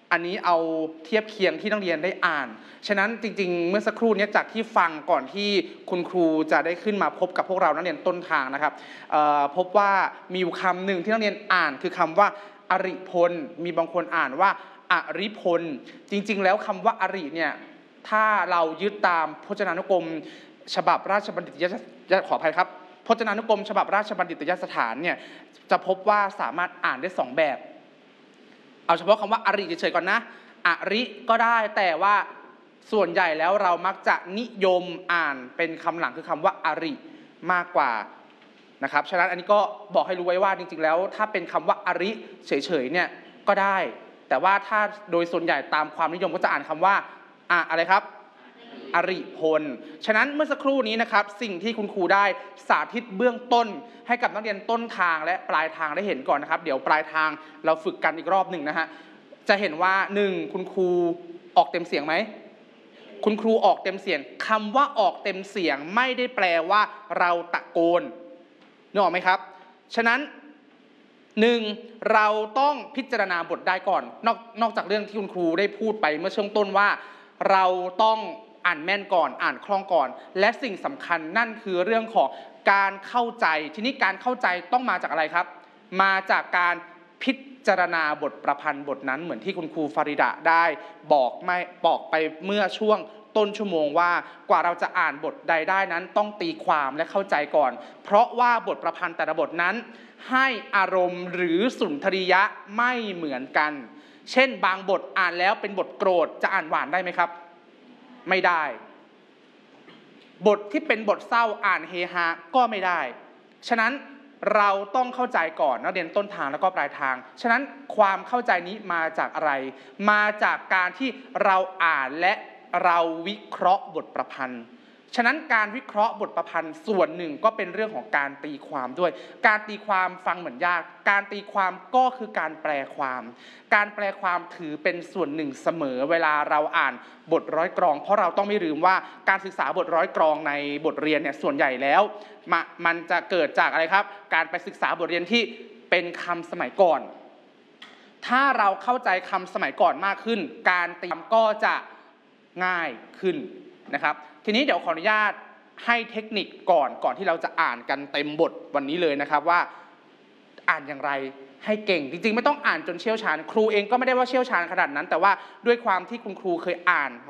อันนี้เอาเทียบเคียงที่นักเรียนได้อ่านฉะนั้นจริงๆเมื่อสักครู่นี้จากที่ฟังก่อนที่คุณครูจะได้ขึ้นมาพบกับพวกเรานักเรียนต้นทางนะครับพบว่ามีอยู่คำหนึ่งที่นักเรียนอ่านคือคำว่าอริพลมีบางคนอ่านว่าอริพลจริงๆแล้วคำว่าอริเนี่ยถ้าเรายึดตามพจนานุกรมฉบับราชบัณฑิตยสถานขออภัยครับพจนานุกรมฉบับราชบัณฑิตยสถานเนี่ยจะพบว่าสามารถอ่านได้2แบบเอาเฉพาะคำว่าอริเฉยๆก่อนนะอริก็ได้แต่ว่าส่วนใหญ่แล้วเรามักจะนิยมอ่านเป็นคำหลังคือคำว่าอริมากกว่านะครับฉะนั้นอันนี้ก็บอกให้รู้ไว้ว่าจริงๆแล้วถ้าเป็นคำว่าอริเฉยๆเนี่ยก็ได้แต่ว่าถ้าโดยส่วนใหญ่ตามความนิยมก็จะอ่านคำว่าอะไรครับอริพลฉะนั้นเมื่อสักครู่นี้นะครับสิ่งที่คุณครูได้สาธิตเบื้องต้นให้กับนักเรียนต้นทางและปลายทางได้เห็นก่อนนะครับเดี๋ยวปลายทางเราฝึกกันอีกรอบหนึ่งนะฮะจะเห็นว่า1คุณครูออกเต็มเสียงไหมคุณครูออกเต็มเสียงคำว่าออกเต็มเสียงไม่ได้แปลว่าเราตะโกนนึกออกไหมครับฉะนั้น1เราต้องพิจารณาบทได้ก่อนนอกจากเรื่องที่คุณครูได้พูดไปเมื่อช่วงต้นว่าเราต้องอ่านแม่นก่อนอ่านคล่องก่อนและสิ่งสำคัญนั่นคือเรื่องของการเข้าใจทีนี้การเข้าใจต้องมาจากอะไรครับมาจากการพิจารณาบทประพันธ์บทนั้นเหมือนที่คุณครูฟาริดะได้บอกไปเมื่อช่วงต้นชั่วโมงว่ากว่าเราจะอ่านบทใดได้นั้นต้องตีความและเข้าใจก่อนเพราะว่าบทประพันธ์แต่ละบทนั้นให้อารมณ์หรือสุนทรียะไม่เหมือนกันเช่นบางบทอ่านแล้วเป็นบทโกรธจะอ่านหวานได้ไหมครับไม่ได้บทที่เป็นบทเศร้าอ่านเฮฮาก็ไม่ได้ฉะนั้นเราต้องเข้าใจก่อนนักเรียนต้นทางแล้วก็ปลายทางฉะนั้นความเข้าใจนี้มาจากอะไรมาจากการที่เราอ่านและเราวิเคราะห์บทประพันธ์ฉะนั้นการวิเคราะห์บทประพันธ์ส่วนหนึ่งก็เป็นเรื่องของการตีความด้วยการตีความฟังเหมือนยากการตีความก็คือการแปลความการแปลความถือเป็นส่วนหนึ่งเสมอเวลาเราอ่านบทร้อยกรองเพราะเราต้องไม่ลืมว่าการศึกษาบทร้อยกรองในบทเรียนเนี่ยส่วนใหญ่แล้วมันจะเกิดจากอะไรครับการไปศึกษาบทเรียนที่เป็นคำสมัยก่อนถ้าเราเข้าใจคำสมัยก่อนมากขึ้นการตีความก็จะง่ายขึ้นนะครับทีนี้เดี๋ยวขออนุญาตให้เทคนิคก่อนที่เราจะอ่านกันเต็มบทวันนี้เลยนะครับว่าอ่านอย่างไรให้เก่งจริงๆไม่ต้องอ่านจนเชี่ยวชาญครูเองก็ไม่ได้ว่าเชี่ยวชาญขนาดนั้นแต่ว่าด้วยความที่คุณครูเคยอ่าน